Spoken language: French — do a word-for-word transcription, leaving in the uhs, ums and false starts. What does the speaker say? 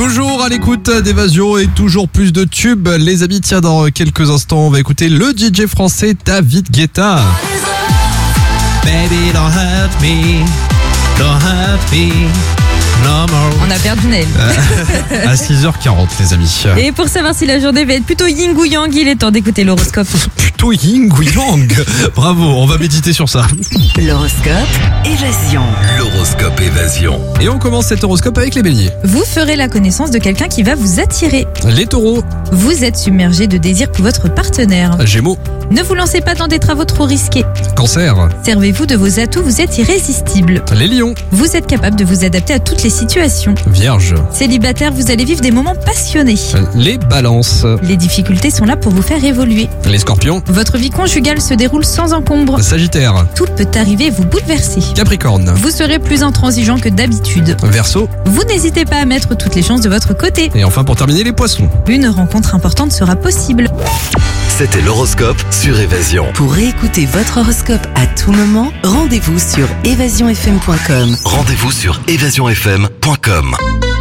Toujours à l'écoute d'Évasion et toujours plus de tubes. Les amis, tiens, dans quelques instants, on va écouter le D J français David Guetta. Baby, don't hurt me, don't hurt me. No more. On a perdu Naël. À six heures quarante, les amis. Et pour savoir si la journée va être plutôt yin ou yang, il est temps d'écouter l'horoscope. Plutôt yin ou yang. Bravo, on va méditer sur ça. L'horoscope Évasion. L'horoscope Évasion. Et on commence cet horoscope avec les béliers. Vous ferez la connaissance de quelqu'un qui va vous attirer. Les taureaux. Vous êtes submergé de désir pour votre partenaire. Gémeaux. Ne vous lancez pas dans des travaux trop risqués. Cancer. Servez-vous de vos atouts, vous êtes irrésistible. Les lions. Vous êtes capable de vous adapter à toutes les situations. Vierge. Célibataire, vous allez vivre des moments passionnés. Les balances. Les difficultés sont là pour vous faire évoluer. Les scorpions. Votre vie conjugale se déroule sans encombre. Sagittaire. Tout peut arriver et vous bouleverser. Capricorne. Vous serez plus intransigeant que d'habitude. Verseau. Vous n'hésitez pas à mettre toutes les chances de votre côté. Et enfin pour terminer, les poissons. Une rencontre importante sera possible. C'était l'horoscope sur Évasion. Pour réécouter votre horoscope à tout moment, rendez-vous sur évasion f m point com. Rendez-vous sur évasion f m point com.